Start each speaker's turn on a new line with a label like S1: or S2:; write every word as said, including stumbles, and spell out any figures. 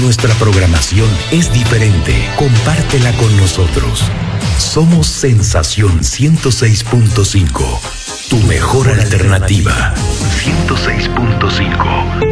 S1: Nuestra programación es diferente. Compártela con nosotros. Somos Sensación ciento seis punto cinco. Tu mejor alternativa. ciento seis punto cinco.